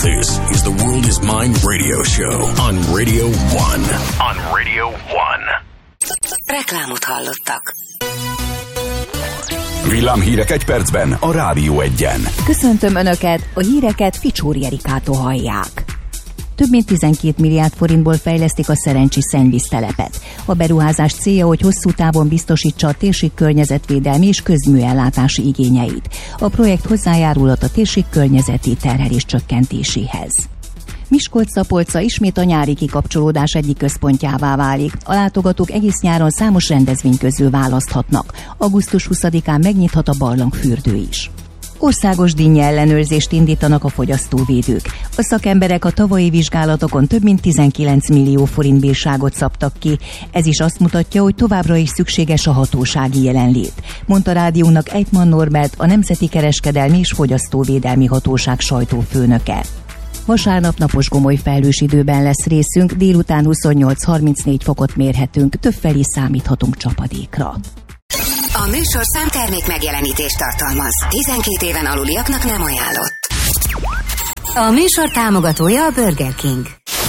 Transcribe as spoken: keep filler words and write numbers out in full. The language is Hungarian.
This is the World is Mine radio show on Radio One. On Radio One. Reklámot hallottak. Villámhírek egy percben a Rádió Egyen. Köszöntöm Önöket, a híreket Ficsóri Erikától hallják. Több mint tizenkét milliárd forintból fejlesztik a Szerencsi szennyvíztelepet. A beruházás célja, hogy hosszú távon biztosítsa a térség környezetvédelmi és közműellátási igényeit. A projekt hozzájárulhat a térség környezeti terhelés csökkentéséhez. Miskolc-Szabolcs ismét a nyári kikapcsolódás egyik központjává válik. A látogatók egész nyáron számos rendezvény közül választhatnak. augusztus huszadikán megnyithat a barlangfürdő is. Országos dinnye ellenőrzést indítanak a fogyasztóvédők. A szakemberek a tavalyi vizsgálatokon több mint tizenkilenc millió forint bírságot szabtak ki. Ez is azt mutatja, hogy továbbra is szükséges a hatósági jelenlét, mondta rádiónak Ejtman Norbert, a Nemzeti Kereskedelmi és Fogyasztóvédelmi Hatóság sajtófőnöke. Vasárnap napos gomoly felhős időben lesz részünk, délután huszonnyolc-harmincnégy fokot mérhetünk, többfelé számíthatunk csapadékra. A műsor számtermék megjelenítést tartalmaz. tizenkét éven aluliaknak nem ajánlott. A műsor támogatója a Burger King.